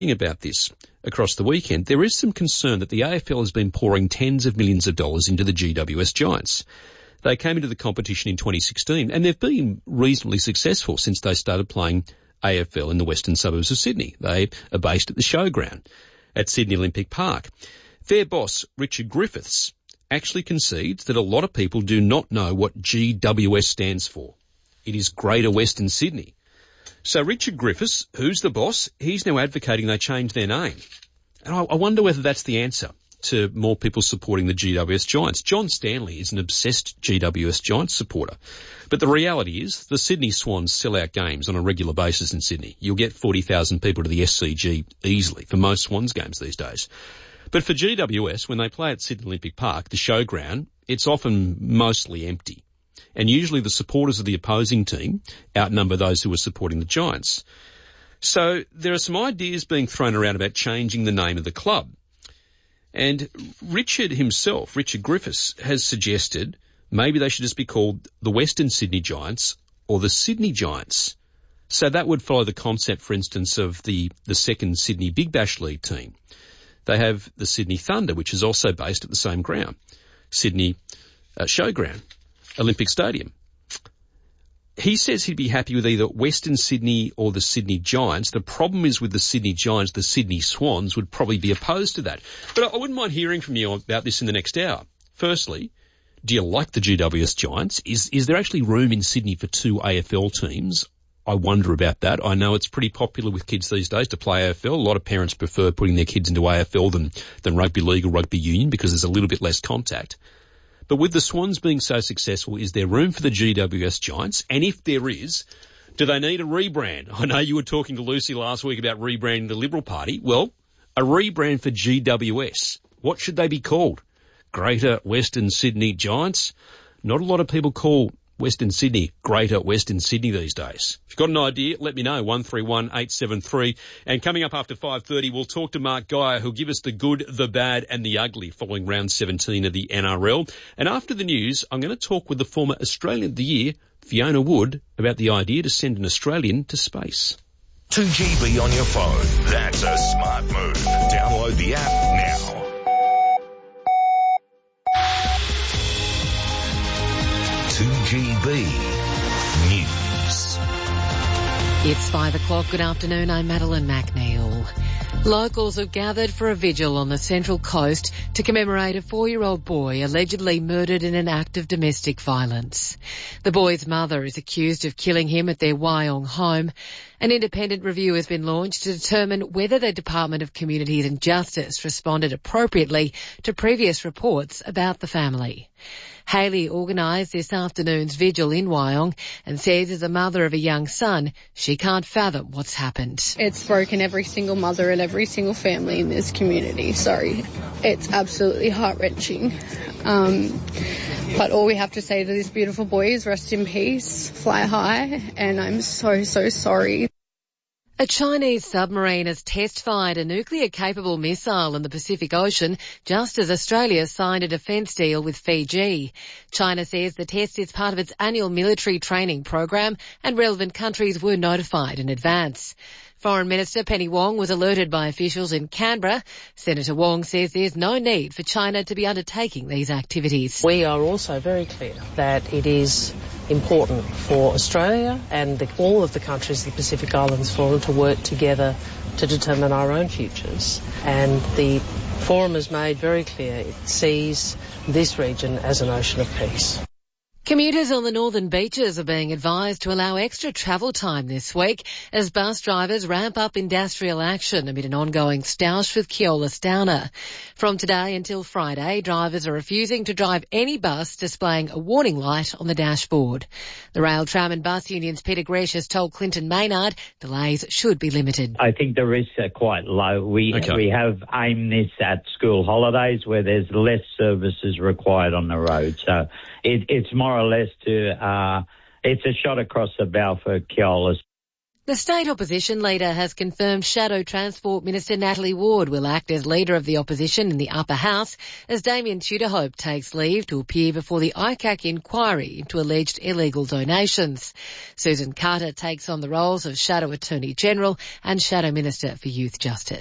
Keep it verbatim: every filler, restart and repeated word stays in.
about this across the weekend, there is some concern that the A F L has been pouring tens of millions of dollars into the G W S Giants. They came into the competition in twenty sixteen, and they've been reasonably successful since they started playing A F L in the western suburbs of Sydney. They are based at the Showground at Sydney Olympic Park. Their boss, Richard Griffiths, actually concedes that a lot of people do not know what G W S stands for. It is Greater Western Sydney. So Richard Griffiths, who's the boss, he's now advocating they change their name. And I, I wonder whether that's the answer to more people supporting the G W S Giants. John Stanley is an obsessed G W S Giants supporter. But the reality is the Sydney Swans sell out games on a regular basis in Sydney. You'll get forty thousand people to the S C G easily for most Swans games these days. But for G W S, when they play at Sydney Olympic Park, the Showground, it's often mostly empty. And usually the supporters of the opposing team outnumber those who are supporting the Giants. So there are some ideas being thrown around about changing the name of the club. And Richard himself, Richard Griffiths, has suggested maybe they should just be called the Western Sydney Giants or the Sydney Giants. So that would follow the concept, for instance, of the, the second Sydney Big Bash League team. They have the Sydney Thunder, which is also based at the same ground, Sydney uh, Showground, Olympic Stadium. He says he'd be happy with either Western Sydney or the Sydney Giants. The problem is with the Sydney Giants, the Sydney Swans would probably be opposed to that. But I wouldn't mind hearing from you about this in the next hour. Firstly, do you like the G W S Giants? Is is there actually room in Sydney for two A F L teams? I wonder about that. I know it's pretty popular with kids these days to play A F L. A lot of parents prefer putting their kids into A F L than, than rugby league or rugby union because there's a little bit less contact. But with the Swans being so successful, is there room for the G W S Giants? And if there is, do they need a rebrand? I know you were talking to Lucy last week about rebranding the Liberal Party. Well, a rebrand for G W S. What should they be called? Greater Western Sydney Giants? Not a lot of people call Western Sydney Greater Western Sydney these days. If you've got an idea, let me know, one three one eight seven three. And coming up after five thirty, we'll talk to Mark Geyer, who'll give us the good, the bad and the ugly following round seventeen of the N R L. And after the news, I'm going to talk with the former Australian of the Year, Fiona Wood, about the idea to send an Australian to space. two G B on your phone. That's a smart move. Download the app now. two G B News. It's five o'clock. Good afternoon. I'm Madeline McNeil. Locals have gathered for a vigil on the Central Coast to commemorate a four-year-old boy allegedly murdered in an act of domestic violence. The boy's mother is accused of killing him at their Wyong home. An independent review has been launched to determine whether the Department of Communities and Justice responded appropriately to previous reports about the family. Hayley organised this afternoon's vigil in Wyong and says as a mother of a young son, she can't fathom what's happened. It's broken every single mother and every single family in this community. Sorry, it's absolutely heart-wrenching. Um, but all we have to say to this beautiful boy is rest in peace, fly high, and I'm so, so sorry. A Chinese submarine has test-fired a nuclear-capable missile in the Pacific Ocean just as Australia signed a defence deal with Fiji. China says the test is part of its annual military training program and relevant countries were notified in advance. Foreign Minister Penny Wong was alerted by officials in Canberra. Senator Wong says there's no need for China to be undertaking these activities. We are also very clear that it is important for Australia and the, all of the countries of the Pacific Islands Forum to work together to determine our own futures. And the Forum has made very clear it sees this region as an ocean of peace. Commuters on the northern beaches are being advised to allow extra travel time this week as bus drivers ramp up industrial action amid an ongoing stoush with Keolis Downer. From today until Friday, drivers are refusing to drive any bus displaying a warning light on the dashboard. The Rail, Tram and Bus Union's Peter Gresh has told Clinton Maynard delays should be limited. I think the risks are quite low. We, okay. we have aimed this at school holidays where there's less services required on the road. So it, it's more or less to, uh, it's a shot across the bow for Keolis. The state opposition leader has confirmed Shadow Transport Minister Natalie Ward will act as leader of the opposition in the upper house as Damien Tudorhope takes leave to appear before the I C A C inquiry into alleged illegal donations. Susan Carter takes on the roles of Shadow Attorney General and Shadow Minister for Youth Justice.